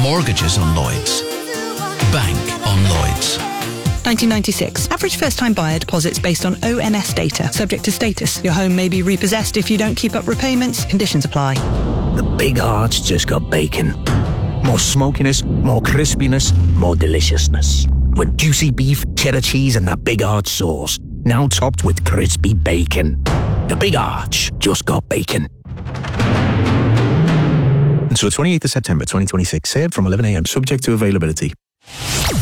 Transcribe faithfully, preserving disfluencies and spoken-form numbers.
Mortgages on Lloyds. Bank on Lloyds. nineteen ninety-six. Average first-time buyer deposits based on O N S data. Subject to status. Your home may be repossessed if you don't keep up repayments. Conditions apply. The Big Arch just got bacon. More smokiness, more crispiness, more deliciousness. With juicy beef, cheddar cheese and that Big Arch sauce. Now topped with crispy bacon. The Big Arch just got bacon. Until the twenty-eighth of September twenty twenty-six. Served from eleven a m subject to availability.